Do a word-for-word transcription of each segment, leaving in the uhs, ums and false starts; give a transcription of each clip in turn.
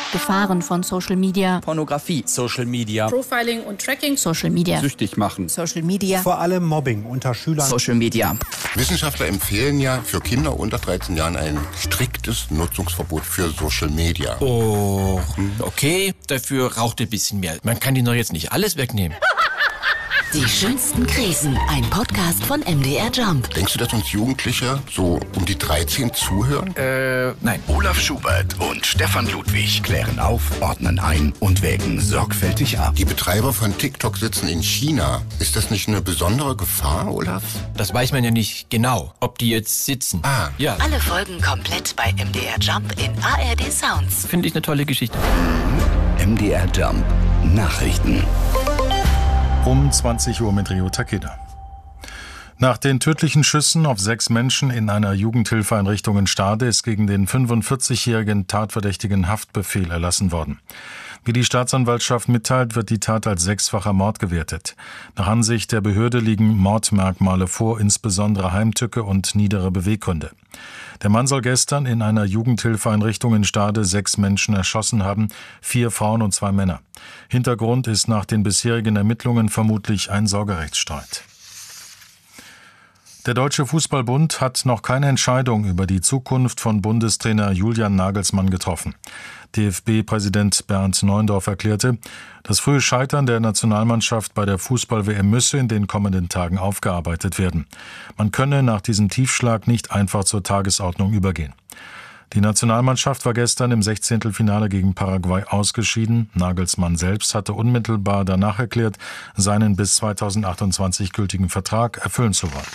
Gefahren von Social Media. Pornografie. Social Media. Profiling und Tracking. Social Media. Süchtig machen. Social Media. Vor allem Mobbing unter Schülern. Social Media. Wissenschaftler empfehlen ja für Kinder unter dreizehn Jahren ein striktes Nutzungsverbot für Social Media. Oh, okay, dafür raucht ein bisschen mehr. Man kann die noch jetzt nicht alles wegnehmen. Die schönsten Krisen, ein Podcast von M D R Jump. Denkst du, dass uns Jugendliche so um die dreizehn zuhören? Äh, nein. Olaf Schubert und Stefan Ludwig klären auf, ordnen ein und wägen sorgfältig ab. Die Betreiber von TikTok sitzen in China. Ist das nicht eine besondere Gefahr, Olaf? Das weiß man ja nicht genau, ob die jetzt sitzen. Ah. Ja. Alle Folgen komplett bei M D R Jump in A R D Sounds. Finde ich eine tolle Geschichte. M D R Jump Nachrichten. Um zwanzig Uhr mit Rio Takeda. Nach den tödlichen Schüssen auf sechs Menschen in einer Jugendhilfeeinrichtung in Stade ist gegen den fünfundvierzigjährigen Tatverdächtigen Haftbefehl erlassen worden. Wie die Staatsanwaltschaft mitteilt, wird die Tat als sechsfacher Mord gewertet. Nach Ansicht der Behörde liegen Mordmerkmale vor, insbesondere Heimtücke und niedere Beweggründe. Der Mann soll gestern in einer Jugendhilfeeinrichtung in Stade sechs Menschen erschossen haben, vier Frauen und zwei Männer. Hintergrund ist nach den bisherigen Ermittlungen vermutlich ein Sorgerechtsstreit. Der Deutsche Fußballbund hat noch keine Entscheidung über die Zukunft von Bundestrainer Julian Nagelsmann getroffen. D F B-Präsident Bernd Neuendorf erklärte, das frühe Scheitern der Nationalmannschaft bei der Fußball-W M müsse in den kommenden Tagen aufgearbeitet werden. Man könne nach diesem Tiefschlag nicht einfach zur Tagesordnung übergehen. Die Nationalmannschaft war gestern im Sechzehntelfinale gegen Paraguay ausgeschieden. Nagelsmann selbst hatte unmittelbar danach erklärt, seinen bis zweitausendachtundzwanzig gültigen Vertrag erfüllen zu wollen.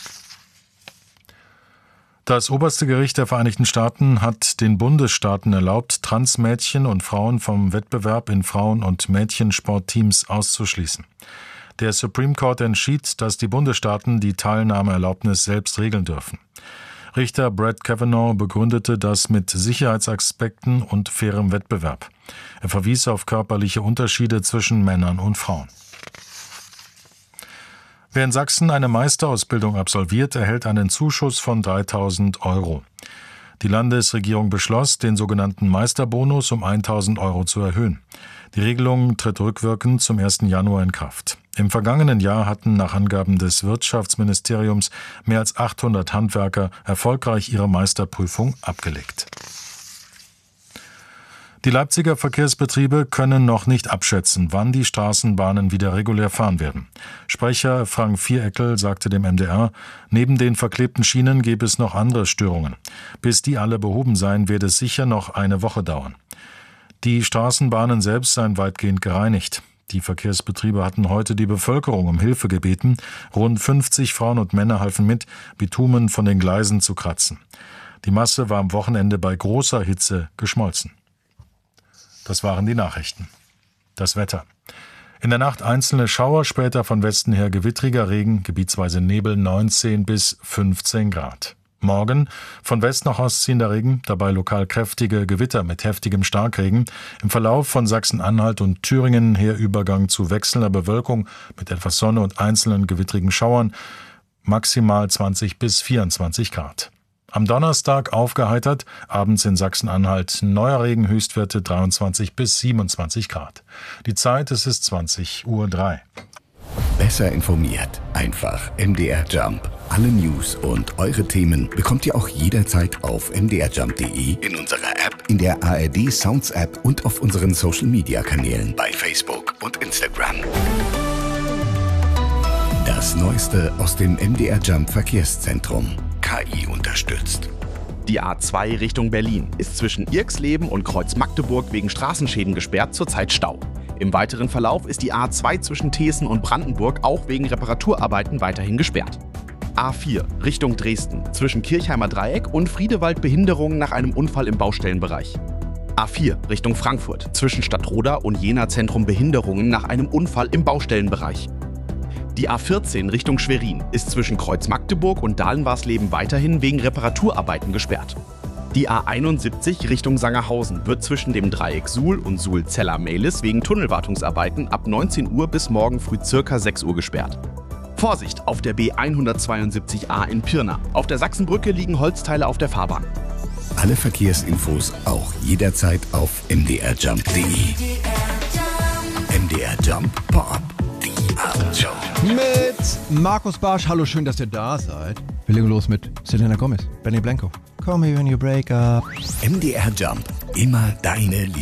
Das oberste Gericht der Vereinigten Staaten hat den Bundesstaaten erlaubt, Transmädchen und Frauen vom Wettbewerb in Frauen- und Mädchensportteams auszuschließen. Der Supreme Court entschied, dass die Bundesstaaten die Teilnahmeerlaubnis selbst regeln dürfen. Richter Brett Kavanaugh begründete das mit Sicherheitsaspekten und fairem Wettbewerb. Er verwies auf körperliche Unterschiede zwischen Männern und Frauen. Wer in Sachsen eine Meisterausbildung absolviert, erhält einen Zuschuss von dreitausend Euro. Die Landesregierung beschloss, den sogenannten Meisterbonus um tausend Euro zu erhöhen. Die Regelung tritt rückwirkend zum ersten Januar in Kraft. Im vergangenen Jahr hatten nach Angaben des Wirtschaftsministeriums mehr als achthundert Handwerker erfolgreich ihre Meisterprüfung abgelegt. Die Leipziger Verkehrsbetriebe können noch nicht abschätzen, wann die Straßenbahnen wieder regulär fahren werden. Sprecher Frank Viereckel sagte dem M D R, neben den verklebten Schienen gäbe es noch andere Störungen. Bis die alle behoben seien, wird es sicher noch eine Woche dauern. Die Straßenbahnen selbst seien weitgehend gereinigt. Die Verkehrsbetriebe hatten heute die Bevölkerung um Hilfe gebeten. Rund fünfzig Frauen und Männer halfen mit, Bitumen von den Gleisen zu kratzen. Die Masse war am Wochenende bei großer Hitze geschmolzen. Das waren die Nachrichten. Das Wetter. In der Nacht einzelne Schauer, später von Westen her gewittriger Regen, gebietsweise Nebel, neunzehn bis fünfzehn Grad. Morgen von West nach Ost ziehender Regen, dabei lokal kräftige Gewitter mit heftigem Starkregen. Im Verlauf von Sachsen-Anhalt und Thüringen her Übergang zu wechselnder Bewölkung mit etwas Sonne und einzelnen gewittrigen Schauern, maximal zwanzig bis vierundzwanzig Grad. Am Donnerstag aufgeheitert, abends in Sachsen-Anhalt neuer Regen, Höchstwerte dreiundzwanzig bis siebenundzwanzig Grad. Die Zeit, es ist zwanzig Uhr drei. Besser informiert, einfach M D R Jump. Alle News und eure Themen bekommt ihr auch jederzeit auf m d r jump punkt d e, in unserer App, in der A R D Sounds App und auf unseren Social Media Kanälen bei Facebook und Instagram. Das Neueste aus dem M D R Jump Verkehrszentrum. K I unterstützt. Die A zwei Richtung Berlin ist zwischen Irxleben und Kreuz-Magdeburg wegen Straßenschäden gesperrt, zurzeit Stau. Im weiteren Verlauf ist die A zwei zwischen Thesen und Brandenburg auch wegen Reparaturarbeiten weiterhin gesperrt. A vier Richtung Dresden zwischen Kirchheimer Dreieck und Friedewald Behinderungen nach einem Unfall im Baustellenbereich. A vier Richtung Frankfurt zwischen Stadtroda und Jena Zentrum Behinderungen nach einem Unfall im Baustellenbereich. Die A vierzehn Richtung Schwerin ist zwischen Kreuz-Magdeburg und Dahlenwarsleben weiterhin wegen Reparaturarbeiten gesperrt. Die A einundsiebzig Richtung Sangerhausen wird zwischen dem Dreieck Suhl und Suhl-Zeller-Mehlis wegen Tunnelwartungsarbeiten ab neunzehn Uhr bis morgen früh ca. sechs Uhr gesperrt. Vorsicht auf der B hundertzweiundsiebzig A in Pirna. Auf der Sachsenbrücke liegen Holzteile auf der Fahrbahn. Alle Verkehrsinfos auch jederzeit auf m d r jump punkt d e. M D R Jump Pop, die Abendshow. Mit Markus Barsch. Hallo, schön, dass ihr da seid. Wir legen los mit Selena Gomez, Benny Blanco. Call me when you break up. M D R Jump, immer deine Liebe.